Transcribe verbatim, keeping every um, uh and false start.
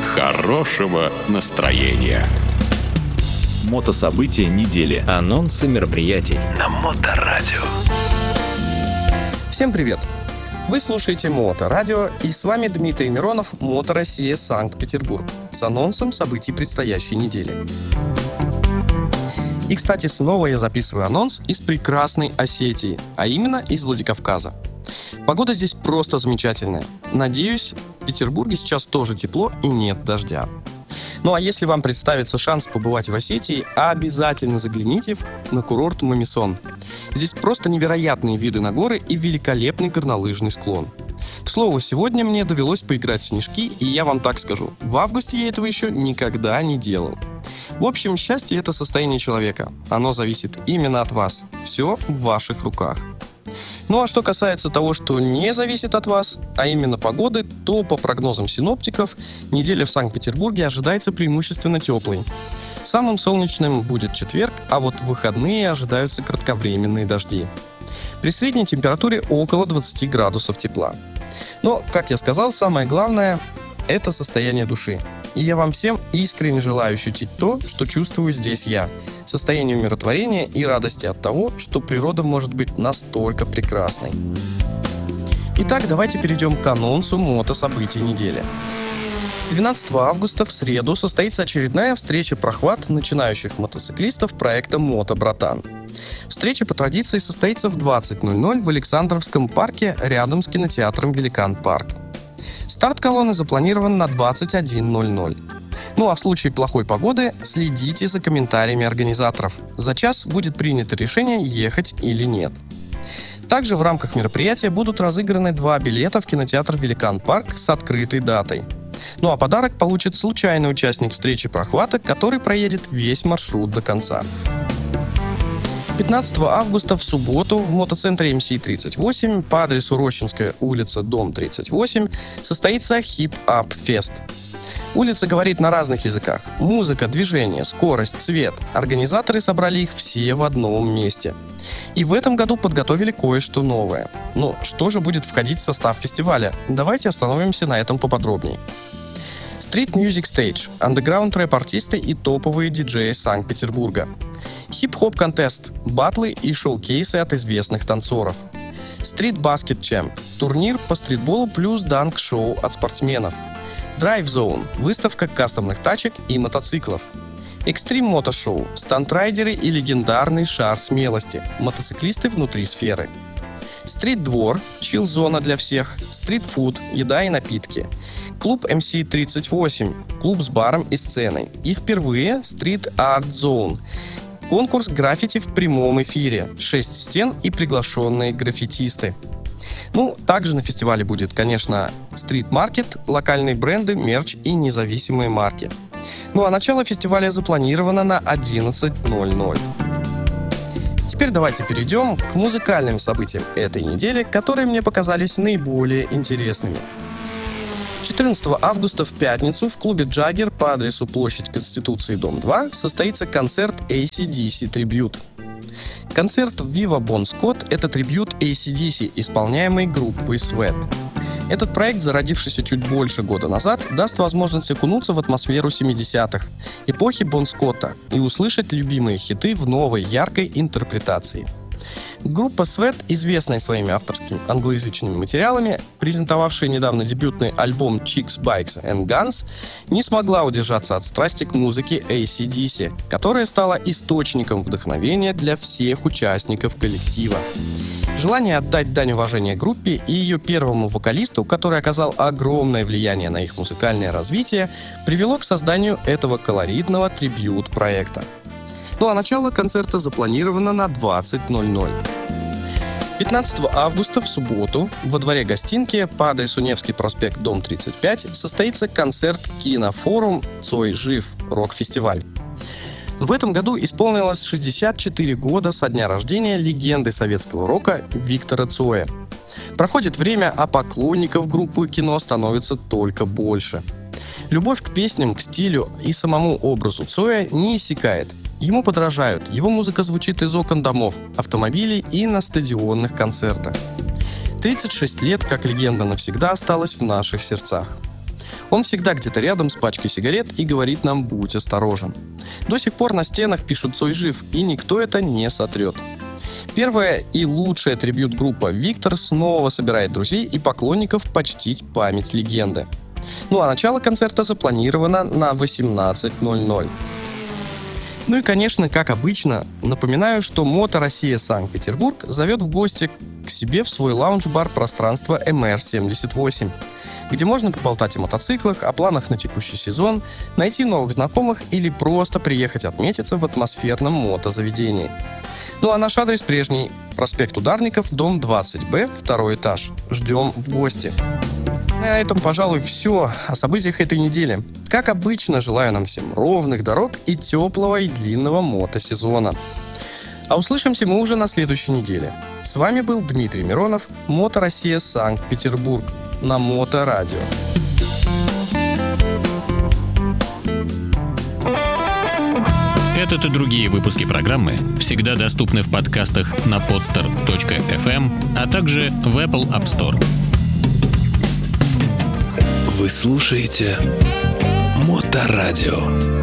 хорошего настроения. Мотособытия недели. Анонсы мероприятий на Моторадио. Всем привет! Вы слушаете Моторадио, и с вами Дмитрий Миронов, Мото Россия, Санкт-Петербург, с анонсом событий предстоящей недели. И, кстати, снова я записываю анонс из прекрасной Осетии, а именно из Владикавказа. Погода здесь просто замечательная. Надеюсь, в Петербурге сейчас тоже тепло и нет дождя. Ну а если вам представится шанс побывать в Осетии, обязательно загляните на курорт Мамисон. Здесь просто невероятные виды на горы и великолепный горнолыжный склон. К слову, сегодня мне довелось поиграть в снежки, и я вам так скажу, в августе я этого еще никогда не делал. В общем, счастье – это состояние человека. Оно зависит именно от вас. Все в ваших руках. Ну а что касается того, что не зависит от вас, а именно погоды, то по прогнозам синоптиков, неделя в Санкт-Петербурге ожидается преимущественно теплой. Самым солнечным будет четверг, а вот в выходные ожидаются кратковременные дожди. При средней температуре около двадцати градусов тепла. Но, как я сказал, самое главное – это состояние души. И я вам всем искренне желаю ощутить то, что чувствую здесь я. Состояние умиротворения и радости от того, что природа может быть настолько прекрасной. Итак, давайте перейдем к анонсу мотособытий недели. двенадцатого августа в среду состоится очередная встреча прохват начинающих мотоциклистов проекта «Мото Братан». Встреча по традиции состоится в двадцать ноль ноль в Александровском парке рядом с кинотеатром «Великан Парк». Старт колонны запланирован на двадцать один ноль ноль. Ну а в случае плохой погоды следите за комментариями организаторов. За час будет принято решение, ехать или нет. Также в рамках мероприятия будут разыграны два билета в кинотеатр «Великан Парк» с открытой датой. Ну а подарок получит случайный участник встречи прохвата, который проедет весь маршрут до конца. пятнадцатого августа в субботу в мотоцентре эм си тридцать восемь по адресу Рощинская улица, дом тридцать восемь состоится Hip Up Fest. Улица говорит на разных языках. Музыка, движение, скорость, цвет. Организаторы собрали их все в одном месте. И в этом году подготовили кое-что новое. Но что же будет входить в состав фестиваля? Давайте остановимся на этом поподробнее. Street Music Stage, андеграунд рэп-артисты и топовые диджеи Санкт-Петербурга. Хип-хоп контест, батлы и шоу-кейсы от известных танцоров. Street Basket Champ, турнир по стритболу плюс данк-шоу от спортсменов. Drive Zone, выставка кастомных тачек и мотоциклов. Extreme Moto Show, стандрайдеры и легендарный шар смелости, мотоциклисты внутри сферы. Стрит-двор, чил-зона для всех, стрит-фуд, еда и напитки. Клуб эм си тридцать восемь, клуб с баром и сценой. И впервые стрит-арт-зон. Конкурс граффити в прямом эфире, шесть стен и приглашенные граффитисты. Ну, также на фестивале будет, конечно, стрит-маркет, локальные бренды, мерч и независимые марки. Ну а начало фестиваля запланировано на одиннадцать ноль ноль. Теперь давайте перейдем к музыкальным событиям этой недели, которые мне показались наиболее интересными. четырнадцатого августа в пятницу в клубе «Джаггер» по адресу площадь Конституции, дом два состоится концерт эй си ди си Tribute. Концерт Viva Bon Scott – это трибьют эй си ди си, исполняемый группой Sweat. Этот проект, зародившийся чуть больше года назад, даст возможность окунуться в атмосферу семидесятых, эпохи Бон Скотта, и услышать любимые хиты в новой, яркой интерпретации. Группа Sweat, известная своими авторскими англоязычными материалами, презентовавшая недавно дебютный альбом Chicks, Bikes and Guns, не смогла удержаться от страсти к музыке эй си ди си, которая стала источником вдохновения для всех участников коллектива. Желание отдать дань уважения группе и ее первому вокалисту, который оказал огромное влияние на их музыкальное развитие, привело к созданию этого колоритного трибьют-проекта. Ну а начало концерта запланировано на двадцать ноль ноль. пятнадцатого августа в субботу во дворе гостинки по адресу Невский проспект, дом тридцать пять состоится концерт «Кинофорум Цой жив. Рок-фестиваль». В этом году исполнилось шестьдесят четыре года со дня рождения легенды советского рока Виктора Цоя. Проходит время, а поклонников группы «Кино» становится только больше. Любовь к песням, к стилю и самому образу Цоя не иссякает. Ему подражают, его музыка звучит из окон домов, автомобилей и на стадионных концертах. тридцать шесть лет, как легенда навсегда осталась в наших сердцах. Он всегда где-то рядом с пачкой сигарет и говорит нам: будь осторожен. До сих пор на стенах пишут «Цой жив», и никто это не сотрет. Первая и лучшая трибьют-группа «Виктор» снова собирает друзей и поклонников почтить память легенды. Ну а начало концерта запланировано на восемнадцать ноль ноль. Ну и, конечно, как обычно, напоминаю, что Мото Россия Санкт-Петербург зовет в гости к себе в свой лаунж-бар пространство эм эр семьдесят восемь, где можно поболтать о мотоциклах, о планах на текущий сезон, найти новых знакомых или просто приехать отметиться в атмосферном мотозаведении. Ну а наш адрес прежний: проспект Ударников, дом двадцать бэ, второй этаж. Ждем в гости. На этом, пожалуй, все о событиях этой недели. Как обычно, желаю нам всем ровных дорог и теплого и длинного мотосезона. А услышимся мы уже на следующей неделе. С вами был Дмитрий Миронов, Мото Россия Санкт-Петербург на Моторадио. Этот и другие выпуски программы всегда доступны в подкастах на подстер точка эф эм, а также в Apple App Store. Вы слушаете Моторадио.